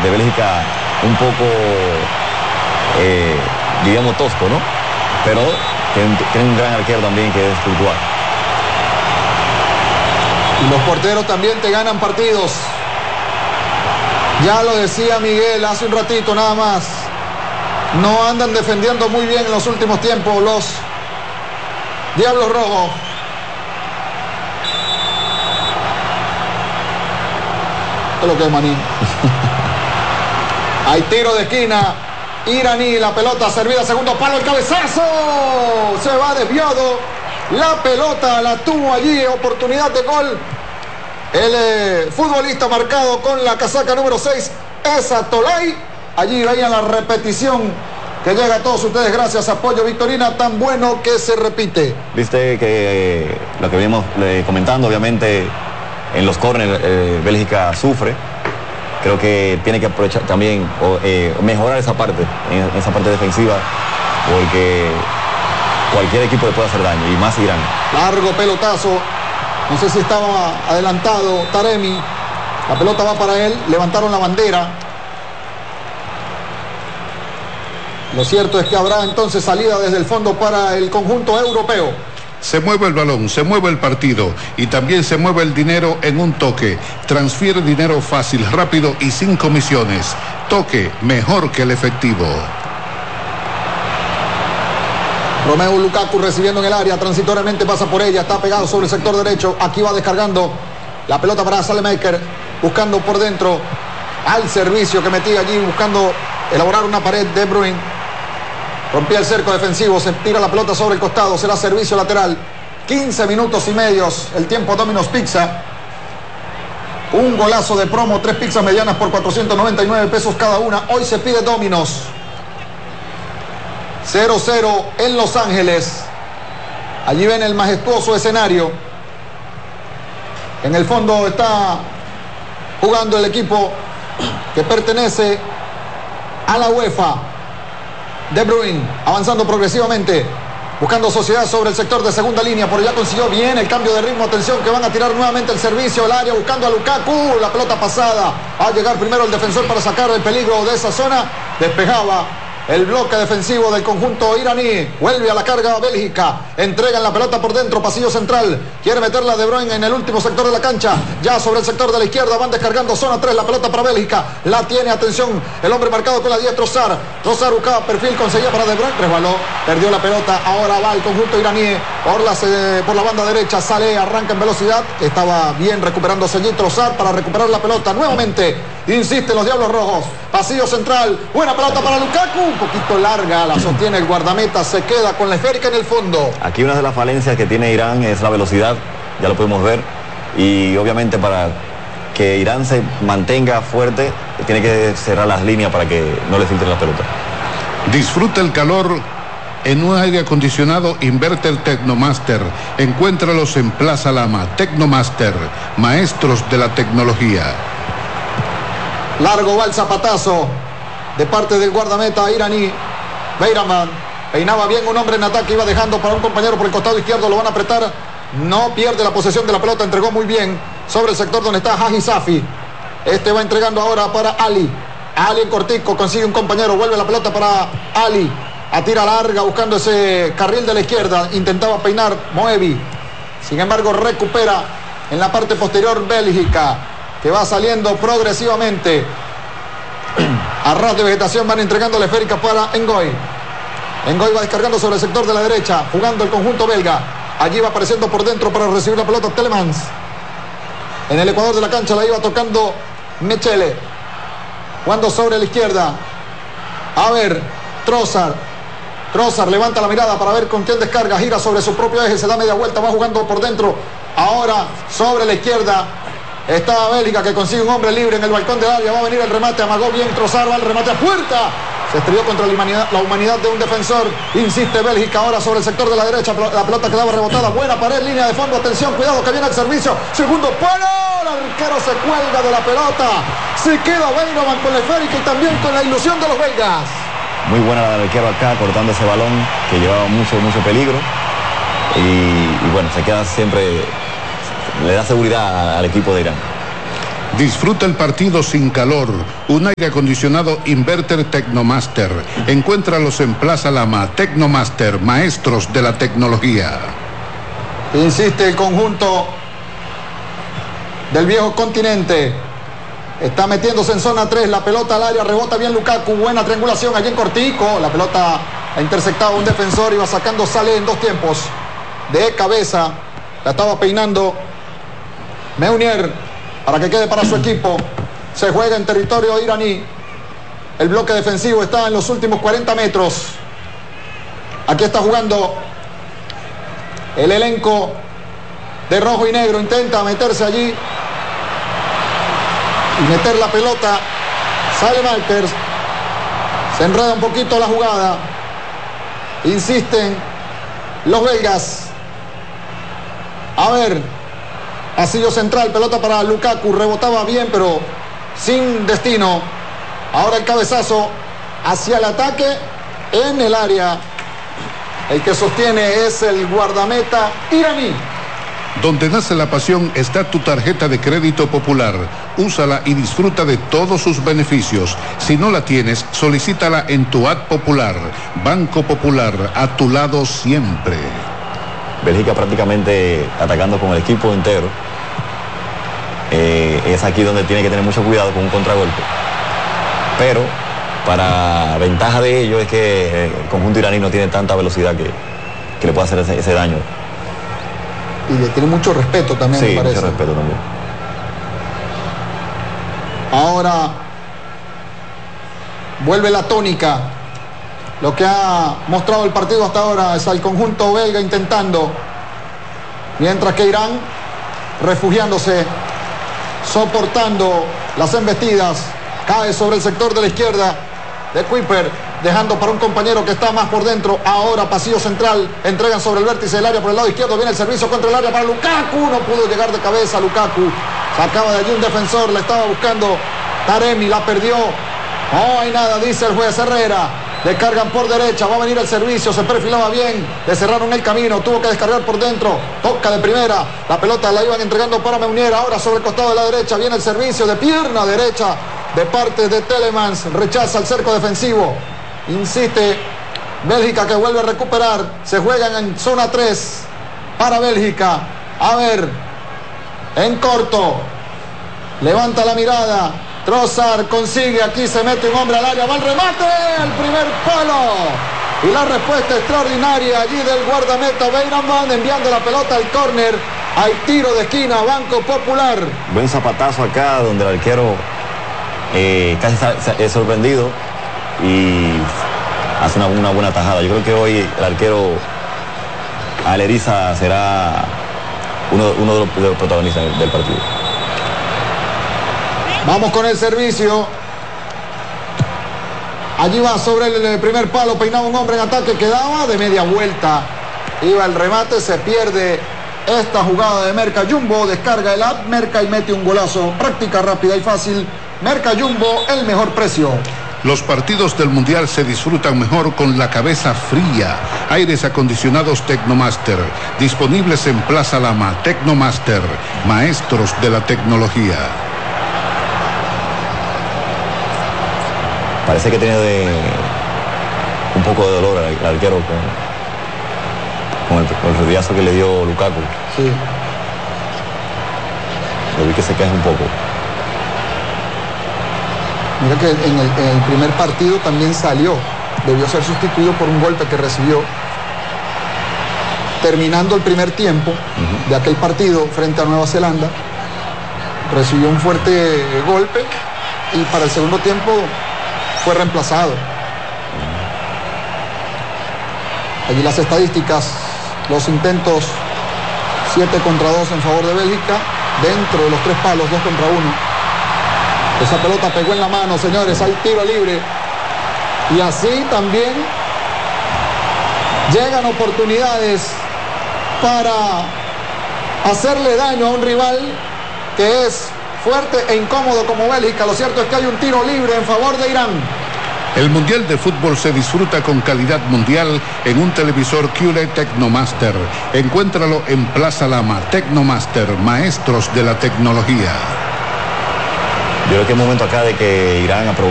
de Bélgica un poco, digamos, tosco, ¿no? Pero tiene un gran arquero también que es Courtois. Y los porteros también te ganan partidos. Ya lo decía Miguel hace un ratito nada más. No andan defendiendo muy bien en los últimos tiempos los Diablos Rojos. ¿Qué es lo que es, maní? Hay tiro de esquina. Iraní, la pelota servida, segundo palo, el cabezazo. Se va desviado. La pelota la tuvo allí, oportunidad de gol. El futbolista marcado con la casaca número 6 es Tolay. Allí veían la repetición que llega a todos ustedes gracias a Pollo Victorina, tan bueno que se repite. Viste que lo que venimos comentando, obviamente en los córneres Bélgica sufre. Creo que tiene que aprovechar también mejorar esa parte, en esa parte defensiva, porque cualquier equipo le puede hacer daño, y más Irán. Largo pelotazo, no sé si estaba adelantado Taremi, la pelota va para él, levantaron la bandera. Lo cierto es que habrá entonces salida desde el fondo para el conjunto europeo. Se mueve el balón, se mueve el partido y también se mueve el dinero en un toque. Transfiere dinero fácil, rápido y sin comisiones. Toque mejor que el efectivo. Romelu Lukaku recibiendo en el área, transitoriamente pasa por ella, está pegado sobre el sector derecho. Aquí va descargando la pelota para Salemaker, buscando por dentro al servicio que metía allí, buscando elaborar una pared. De Bruyne rompía el cerco defensivo, se tira la pelota sobre el costado, será servicio lateral. 15 minutos y medios, el tiempo Domino's Pizza. Un golazo de promo, 3 pizzas medianas por 499 pesos cada una. Hoy se pide Domino's. 0-0 en Los Ángeles. Allí ven el majestuoso escenario. En el fondo está jugando el equipo que pertenece a la UEFA. De Bruyne avanzando progresivamente, buscando sociedad sobre el sector de segunda línea. Por allá consiguió bien el cambio de ritmo. Atención que van a tirar nuevamente el servicio al área, buscando a Lukaku. La pelota pasada. A llegar primero el defensor para sacar el peligro de esa zona. Despejaba el bloque defensivo del conjunto iraní. Vuelve a la carga Bélgica. Entregan la pelota por dentro, pasillo central. Quiere meterla De Bruyne en el último sector de la cancha. Ya sobre el sector de la izquierda van descargando zona 3. La pelota para Bélgica. La tiene, atención, el hombre marcado con la 10, Trossard. Trossard buscaba perfil, conseguía para De Bruyne. Resbaló, perdió la pelota. Ahora va el conjunto iraní por la banda derecha. Sale, arranca en velocidad. Estaba bien recuperándose allí Trossard para recuperar la pelota. Nuevamente insisten los Diablos Rojos. Pasillo central. Buena pelota para Lukaku. Un poquito larga, la sostiene el guardameta. Se queda con la esférica en el fondo. Aquí una de las falencias que tiene Irán es la velocidad. Ya lo podemos ver. Y obviamente para que Irán se mantenga fuerte, tiene que cerrar las líneas para que no le filtren la pelota. Disfruta el calor en un aire acondicionado Inverter Tecnomaster. Encuéntralos en Plaza Lama. Tecnomaster, maestros de la tecnología. Largo va el zapatazo de parte del guardameta iraní. Beiraman peinaba bien un hombre en ataque, iba dejando para un compañero por el costado izquierdo, lo van a apretar. No pierde la posesión de la pelota, entregó muy bien sobre el sector donde está Haji Safi. Este va entregando ahora para Ali. Ali en cortico, consigue un compañero, vuelve la pelota para Ali. A tira larga, buscando ese carril de la izquierda. Intentaba peinar Moebi. Sin embargo, recupera en la parte posterior Bélgica, que va saliendo progresivamente. A ras de vegetación van entregando la esférica para Ngoy. Ngoy va descargando sobre el sector de la derecha, jugando el conjunto belga. Allí va apareciendo por dentro para recibir la pelota Telemans. En el ecuador de la cancha la iba tocando Mechele. Jugando sobre la izquierda. A ver, Trossard. Trossard levanta la mirada para ver con quién descarga. Gira sobre su propio eje, se da media vuelta, va jugando por dentro. Ahora sobre la izquierda está Bélgica, que consigue un hombre libre en el balcón del área. Va a venir el remate, amagó bien Trossard, va el remate a puerta. Se estrelló contra la humanidad de un defensor. Insiste Bélgica ahora sobre el sector de la derecha. La pelota quedaba rebotada. Buena pared, línea de fondo. Atención, cuidado que viene el servicio. Segundo palo. El arquero se cuelga de la pelota. Se queda Beiraman con la esférica y también con la ilusión de los belgas. Muy buena la del arquero acá, cortando ese balón que llevaba mucho peligro. Y bueno, se queda siempre, le da seguridad al equipo de Irán. Disfruta el partido sin calor. Un aire acondicionado Inverter Tecnomaster. Encuéntralos en Plaza Lama. Tecnomaster, maestros de la tecnología. Insiste el conjunto del viejo continente. Está metiéndose en zona 3. La pelota al área. Rebota bien Lukaku. Buena triangulación allí en cortico. La pelota ha interceptado un defensor. Iba sacando, sale en dos tiempos. De cabeza. La estaba peinando Meunier para que quede para su equipo. Se juega en territorio iraní. El bloque defensivo está en los últimos 40 metros. Aquí está jugando el elenco de rojo y negro. Intenta meterse allí y meter la pelota. Sale Malters. Se enreda un poquito la jugada. Insisten los belgas. A ver. Pasillo central, pelota para Lukaku, rebotaba bien pero sin destino. Ahora el cabezazo hacia el ataque en el área. El que sostiene es el guardameta iraní. Donde nace la pasión está tu tarjeta de crédito popular. Úsala y disfruta de todos sus beneficios. Si no la tienes, solicítala en tu ad popular. Banco Popular, a tu lado siempre. Bélgica prácticamente atacando con el equipo entero. Es aquí donde tiene que tener mucho cuidado con un contragolpe. Pero para ventaja de ello es que el conjunto iraní no tiene tanta velocidad que le pueda hacer ese daño. Y le tiene mucho respeto también, sí, me parece. Mucho respeto también. Ahora vuelve la tónica. Lo que ha mostrado el partido hasta ahora es al conjunto belga intentando, mientras que Irán refugiándose, soportando las embestidas. Cae sobre el sector de la izquierda de Kuiper, dejando para un compañero que está más por dentro. Ahora pasillo central, entregan sobre el vértice del área por el lado izquierdo. Viene el servicio contra el área para Lukaku. No pudo llegar de cabeza Lukaku. Sacaba de allí un defensor, la estaba buscando Taremi, la perdió. No hay nada, dice el juez Herrera. Le cargan por derecha, va a venir el servicio, se perfilaba bien, le cerraron el camino, tuvo que descargar por dentro, toca de primera, la pelota la iban entregando para Meunier. Ahora sobre el costado de la derecha viene el servicio de pierna derecha de parte de Telemans, rechaza el cerco defensivo. Insiste Bélgica, que vuelve a recuperar. Se juegan en zona 3 para Bélgica. A ver, en corto, levanta la mirada. Trossard consigue, aquí se mete un hombre al área, va el remate, el primer palo. Y la respuesta extraordinaria allí del guardameta Beiraman, enviando la pelota al córner. Hay tiro de esquina, Banco Popular. Buen zapatazo acá, donde el arquero casi es sorprendido y hace una buena tajada. Yo creo que hoy el arquero Aleriza será uno de los protagonistas del partido. Vamos con el servicio. Allí va sobre el primer palo, peinaba un hombre en ataque, quedaba de media vuelta. Iba el remate, se pierde esta jugada de Merca Jumbo. Descarga el app Merca y mete un golazo. Práctica rápida y fácil. Merca Jumbo, el mejor precio. Los partidos del Mundial se disfrutan mejor con la cabeza fría. Aires acondicionados Tecnomaster, disponibles en Plaza Lama. Tecnomaster, maestros de la tecnología. Parece que tiene un poco de dolor al arquero con el rodillazo que le dio Lukaku. Sí. Lo vi que se queja un poco. Mira que en el primer partido también salió. Debió ser sustituido por un golpe que recibió. Terminando el primer tiempo de aquel partido frente a Nueva Zelanda, recibió un fuerte golpe y para el segundo tiempo fue reemplazado. Allí las estadísticas, los intentos 7 contra 2 en favor de Bélgica, dentro de los 3 palos, 2 contra 1. Esa pelota pegó en la mano, señores, hay tiro libre. Y así también llegan oportunidades para hacerle daño a un rival que es fuerte e incómodo como Bélgica. Lo cierto es que hay un tiro libre en favor de Irán. El Mundial de Fútbol se disfruta con calidad mundial en un televisor QLED Tecnomaster. Encuéntralo en Plaza Lama. Tecnomaster, maestros de la tecnología. Yo creo que es momento acá de que Irán aproveche